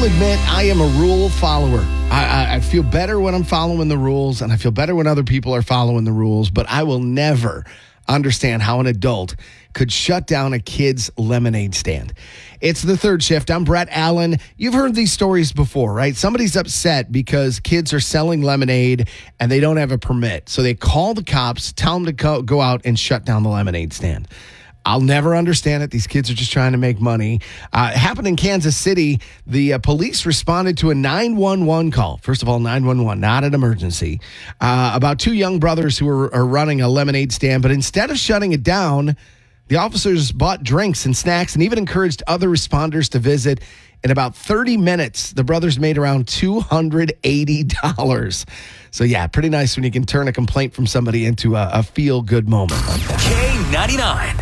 will admit I am a rule follower. I feel better when I'm following the rules, and I feel better when other people are following the rules, but I will never understand how an adult could shut down a kid's lemonade stand. It's the third shift. I'm Brett Allen. You've heard these stories before, right? Somebody's upset because kids are selling lemonade and they don't have a permit. So they call the cops, tell them to go out and shut down the lemonade stand. I'll never understand it. These kids are just trying to make money. It happened in Kansas City. The police responded to a 911 call. First of all, 911, not an emergency. About two young brothers who are running a lemonade stand. But instead of shutting it down, the officers bought drinks and snacks and even encouraged other responders to visit. In about 30 minutes, the brothers made around $280. So, yeah, pretty nice when you can turn a complaint from somebody into a feel-good moment like that. K99.